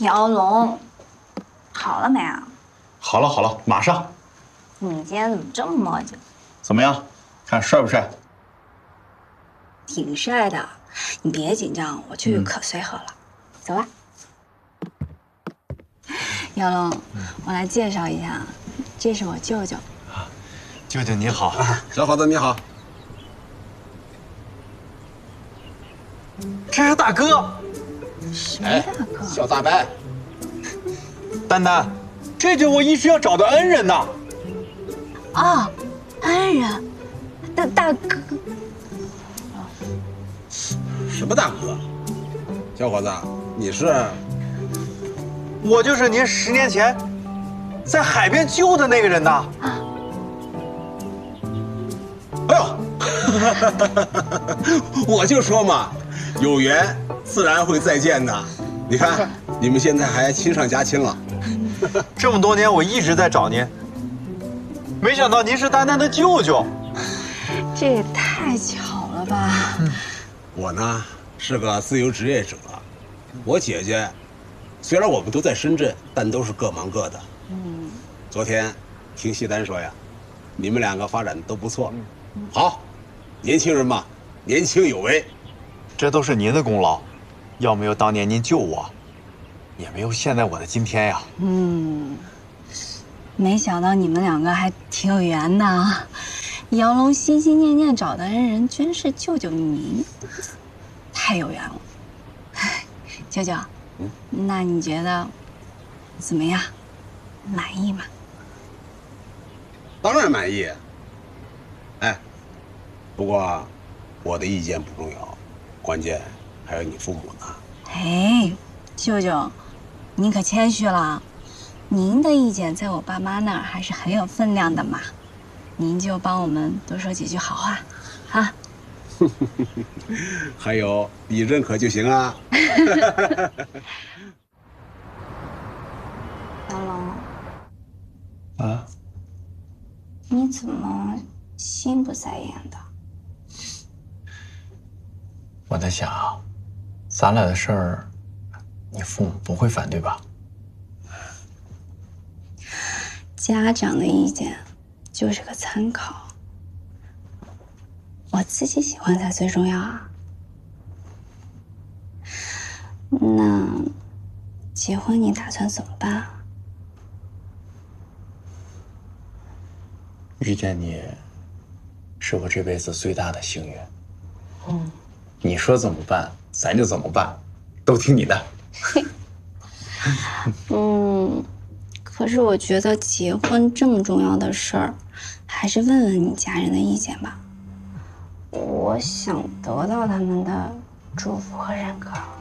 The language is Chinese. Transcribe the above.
姚龙，好了没啊？ 好了好了，马上。 你今天怎么这么磨叽？ 怎么样？看帅不帅？ 挺帅的，你别紧张，我去可随和了。走吧。姚龙，我来介绍一下，这是我舅舅。 舅舅你好， 小伙子你好。 这是大哥。 什么大哥？ 小大白， 丹丹，这就我一直要找的恩人呐。 啊，恩人，大哥。 什么大哥？小伙子，你是？ 我就是您10年前在海边救的那个人呐。 哎呦，我就说嘛，有缘自然会再见的。你看，你们现在还亲上加亲了。 这么多年我一直在找您，没想到您是丹丹的舅舅。 这也太巧了吧！ 我呢是个自由职业者，我姐姐虽然我们都在深圳，但都是各忙各的。昨天听西单说呀，你们两个发展都不错。好，年轻人嘛，年轻有为。 这都是您的功劳，要没有当年您救我，也没有现在我的今天呀。 没想到你们两个还挺有缘的啊！姚龙心心念念找的恩人，居然是舅舅您，太有缘了。舅舅，那你觉得怎么样？满意吗？ 当然满意。哎，不过我的意见不重要，关键还有你父母呢。 哎，舅舅，您可谦虚了。您的意见在我爸妈那儿还是很有分量的嘛，您就帮我们多说几句好话，啊。 还有你认可就行啊。 姚龙， 啊， 你怎么心不在焉的？ 我在想，咱俩的事儿，你父母不会反对吧？ 家长的意见就是个参考，我自己喜欢才最重要啊。那结婚你打算怎么办啊？ 遇见你，是我这辈子最大的幸运。你说怎么办，咱就怎么办，都听你的。 可是我觉得结婚这么重要的事儿，还是问问你家人的意见吧。我想得到他们的祝福和认可。